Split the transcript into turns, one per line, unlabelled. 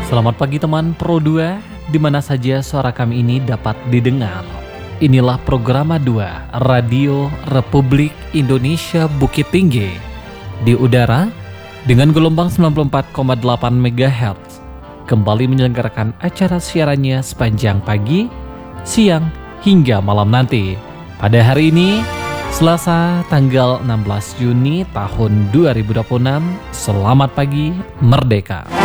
Selamat pagi teman Pro 2, di mana saja suara kami ini dapat didengar. Inilah Programa 2 Radio Republik Indonesia Bukit Tinggi di udara dengan gelombang 94,8 MHz. Kembali menyelenggarakan acara siarannya sepanjang pagi, siang, hingga malam nanti. Pada hari ini, Selasa tanggal 16 Juni tahun 2026, selamat pagi, merdeka.